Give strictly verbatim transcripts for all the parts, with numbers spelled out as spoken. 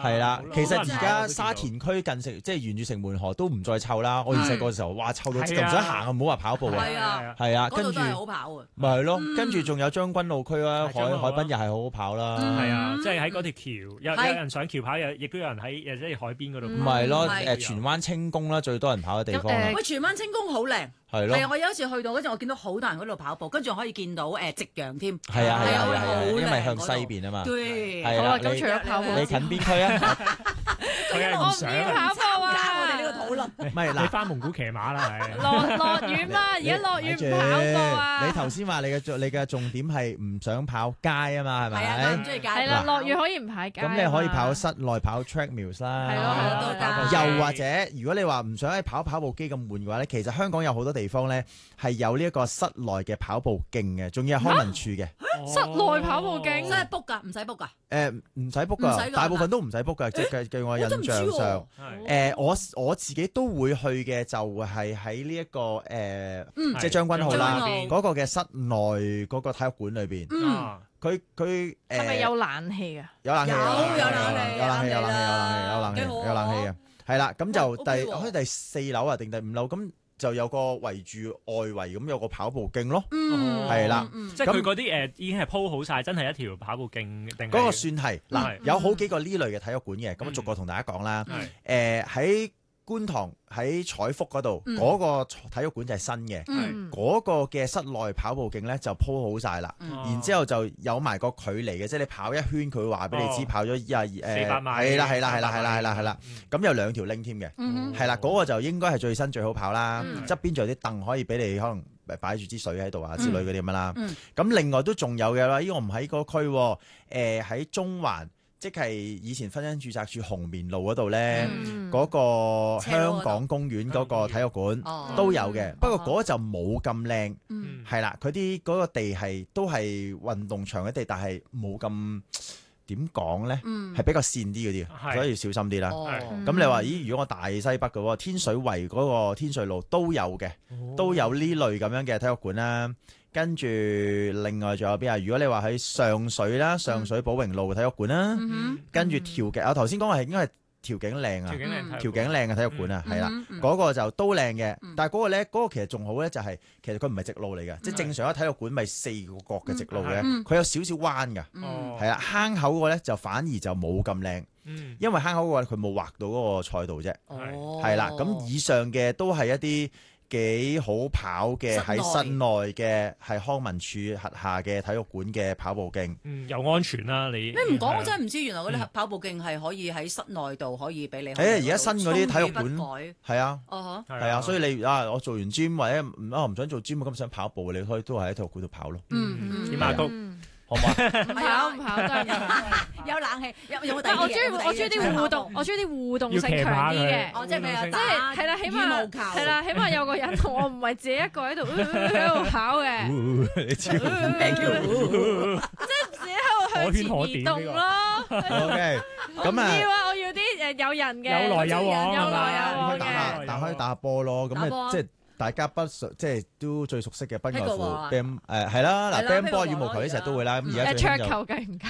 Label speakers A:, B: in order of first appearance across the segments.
A: 係啦，其實而家沙田區近城即係沿住城門河都唔再臭啦。我以前細個嘅時候，哇臭到就唔想行啊，唔好話跑步啊。
B: 係啊，
A: 係啊，跟住
B: 嗰度都係好跑啊。
A: 咪係咯，跟住仲有將軍澳區啦，海
C: 將軍澳
A: 海濱又係好好跑啦。
C: 係啊，即係喺嗰條橋，有
B: 係
C: 有人上橋跑，又亦都有人喺即係海邊嗰度。
A: 唔係咯，
B: 係
A: 誒荃灣清宮啦，最多人跑嘅地方啦。
B: 喂，荃灣清宮好靚。
A: 係咯，
B: 係啊！我有一次去到嗰陣，我見到好多人喺度跑步，跟住可以見到誒夕陽添。
A: 係啊係啊係啊，
B: 好靚
A: 因為向
B: 嗰度
A: 西邊啊嘛。
B: 對，
A: 係
D: 好啊，咁
A: 啦你
D: 除咗跑步，
A: 你近邊區啊？
C: 佢係唔想
D: 我唔要跑步啊！
B: 加我哋呢個討論。
A: 唔係嗱，
C: 你翻蒙古騎馬啦，係。
D: 落落雨嘛，而家落雨唔跑步啊！
A: 你頭先話你嘅重你嘅重點係唔想跑街啊嘛，係
B: 係啊，唔
A: 咪？
B: 中意街。
D: 係啦，落雨可以唔跑街啊嘛。
A: 咁你可以跑室內跑 treadmills 啦。
D: 係咯係咯
B: 都得
A: 又或者如果你話唔想喺跑跑步機咁悶嘅話咧，其實香港有好多地方咧係有呢一個室內嘅跑步徑嘅，仲要係康文署嘅。
D: 室內跑步徑
B: 真係 book 㗎，唔使 book 㗎。
A: 誒唔使 book 㗎，
B: 唔使㗎
A: 大部分都唔使 book 㗎，即係據我印象上。
C: 係
A: 誒我我自己都會去嘅，就係喺呢一個誒，
B: 嗯
A: 即係將軍澳啦，
B: 將軍澳
A: 嗰個嘅室內嗰個體育館裏邊，
B: 嗯，
C: 啊
A: 佢佢誒
D: 係咪有冷氣啊？
A: 有冷氣，
B: 有有冷氣
A: 有冷氣，有冷氣，有冷氣，有冷氣，
B: 幾好啊
A: 有冷氣嘅，係啦，咁就
B: 喂
A: 第
B: OK 喎
A: 好似第四樓啊定第五樓，咁就有個圍住外圍咁有個跑步徑咯，
B: 嗯，
A: 係啦
B: 嗯，嗯
C: 即係佢嗰啲誒已經係鋪好晒，真係一條跑步徑定係
A: 嗰個算係嗱
C: 係，
A: 有好幾個呢類嘅體育館嘅，咁
C: 嗯
A: 逐個同大家講啦。
C: 係
A: 誒喺觀塘喺彩福嗰度
B: 嗯
A: 嗰個體育館就係新嘅，
B: 嗯
A: 嗰個嘅室內跑步徑咧就鋪好晒啦。
B: 嗯
A: 然之後就有埋個距離嘅，即係你跑一圈，佢會話俾你知
C: 哦
A: 跑咗廿誒
C: 四百米
A: 係啦係啦係啦係啦係啦係啦，
C: 嗯
A: 咁有兩條 link 添嘅，
B: 嗯
A: 係啦嗰個就應該係最新最好跑啦。
B: 嗯
A: 側邊仲有啲凳可以俾你可能擺住支水喺度啊之類嗰啲咁樣啦。
B: 嗯
A: 咁另外都仲有嘅啦，咦我唔喺嗰區喎，誒喺中環，即係以前婚姻註冊處紅棉路嗰度咧，
D: 嗯
A: 嗰個香港公園嗰個體育館
B: 哦
A: 都有嘅，不過
B: 哦
A: 嗰就冇咁靚。
B: 嗯
A: 係啦，佢啲嗰個地係都係運動場嘅地，但係冇咁點講咧，
B: 嗯
A: 係比較跣啲嗰啲，
C: 係
A: 所以要小心啲啦。
B: 哦
A: 咁你話咦？如果我大西北嘅喎，天水圍嗰個天瑞路都有嘅，都有呢類咁樣嘅體育館啦。跟住另外仲有邊啊？如果你話喺上水啦，上水寶榮路體育館啦，
B: 嗯
A: 跟住調景，我頭先講係應該係調景靚啊
C: 條，景靚睇
A: 調景靚嘅體育館啊，係啦。
B: 嗯嗯
A: 嗰個就都靚嘅
B: 嗯，
A: 但係嗰個咧，嗰個其實仲好咧，就係其實佢唔係直路嚟嘅，即係
C: 嗯
A: 正常嘅體育館咪四個角嘅直路嘅，
B: 嗯
A: 佢有少少彎㗎，
B: 嗯
C: 哦
A: 係啦，坑口嗰個咧就反而就冇咁靚，
C: 嗯
A: 因為坑口嗰個佢冇畫到嗰個賽道啫，
B: 哦
A: 係啦，咁以上嘅都係一啲幾好跑嘅喺室內嘅係康文署轄下嘅體育館嘅跑步徑，
C: 嗯又安全啦，你
B: 你唔講我真
C: 係
B: 係唔知，原來嗰啲
C: 嗯
B: 跑步徑係可以喺室內度可以俾你。
A: 誒而家新嗰啲體育館
B: 充不改
A: 係啊。
B: 哦
A: 係啊，所以你啊，我做完 gym 或者唔啊唔想做 gym，咁想跑步，你可以都係喺體育館度跑咯，
B: 嗯嗯
C: 點啊高
D: 嗯
A: 好唔好啊？
D: 唔跑唔跑真係唔跑。
B: 有冷氣，有有冇第
D: 但
B: 二嘢
D: 我中意我中意啲互動，
B: 有冇第二嘢
D: 我中意啲互動
C: 要
D: 性強
C: 騎馬佢
D: 啲嘅。
B: 哦，即係咩啊？
D: 即係係啦，起
B: 羽
D: 碼
B: 毛球
D: 係啦，起碼有個人同我唔係自己一個喺度喺度跑嘅，
A: 你知
B: 咩叫？
D: 自己喺度向前移動咯。
A: ？OK，
D: 我唔
A: 咁啊。
D: 要啊！我要啲誒有人嘅，
C: 有來有往
D: 有
C: 係嘛
D: 來有往
A: 打下
D: 嘅。
A: 打開打下波咯，咁
B: 打波啊
A: 啊即係大家不熟，即係都最熟悉嘅不外乎
B: Pickleball 啊
A: band 誒係啦，嗱
B: 係啦
A: band 波、
B: Pickleball
A: 羽毛球呢成日都會啦，咁而家
D: 誒桌
A: 最興就
D: 球計唔計？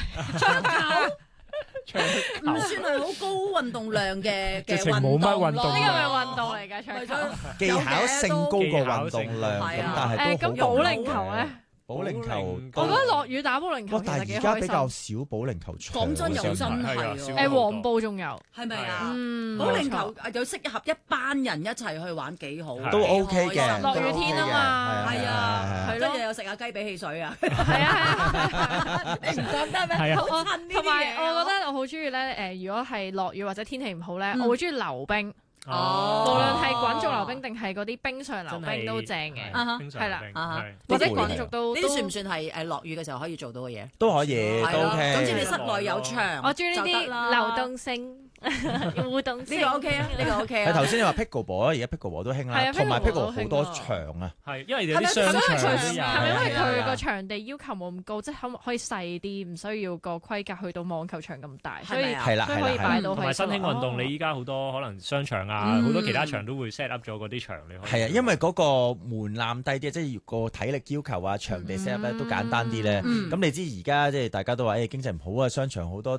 B: 唔算係好高運動量嘅嘅
C: 直情冇乜運動
B: 咯
D: 呢個咪運動嚟㗎，桌球。
A: 技巧性高過運動量，咁
B: 技巧性
A: 但
D: 誒
A: 係都好
D: 咁保齡
A: 過
D: 球咧？
A: 保齡球
D: 我覺得落雨打保齡球
A: 哇，
D: 其實幾
A: 但係而家比較
D: 開心。
A: 少保齡球場。
B: 講真又真係
C: 係啊
B: 喎
D: 誒黃埔仲有，
B: 係咪啊？
D: 嗯，
B: 保齡
D: 冇錯
B: 球啊有適合一班人一齊去玩幾好，
A: 都 OK 嘅，
D: 落雨天啊嘛
B: 係啊
D: 係咯
B: 跟住又食下雞髀汽水啊，
D: 係啊係啊。
B: 你唔覺得咩？
C: 係啊
B: 好
D: 我
B: 襯呢啲
D: 同埋
B: 嘢啊
D: 我覺得我好中意咧誒，如果係落雨或者天氣唔好咧，
B: 嗯
D: 我會中意溜冰，
B: 哦
D: 無論係滾軸溜冰定係嗰啲冰上溜冰都正嘅，
B: 啊哈
D: 係啦
B: 啊哈
D: 或者
A: 都會
D: 滾軸都
B: 呢啲算唔
D: 都。
B: 算係誒落雨嘅時候可以做到嘅嘢？
A: 都可以，都
B: 係咯
A: OK。
B: 總之你室內有場，
D: 我中意呢
B: 就得啦
D: 啲流動性、互動性。
B: 呢個 OK 啊，呢個 OK 啊。
A: 係頭先你話 pickleball 啊，而家 pickleball 都興
D: 係啊
A: 啦，同埋
D: pickleball
A: pickleball 好多
D: 都興啊
A: 場啊。
C: 係因為有啲
B: 係咪
C: 商場
B: 係咪
C: 都
B: 係
C: 有
D: 係咪因為
A: 係啊係啊
D: 佢個場地要求冇咁高，即係可可以細啲，唔需要個規格去到網球場咁大，所以
B: 係咪啊
A: 係啦
D: 所以可以
A: 係啦
D: 擺到
C: 同埋新興運動，
D: 哦
C: 你依家好多可能商場啊，
B: 嗯
C: 好多其他場都會 set up 咗嗰啲場，你可以
A: 係啊，因為嗰個門檻低啲，即係個體力要求啊、場地 set up 咧都簡單啲咧。
B: 嗯
A: 咁你知而家即係大家都話誒經濟唔好啊，商場好多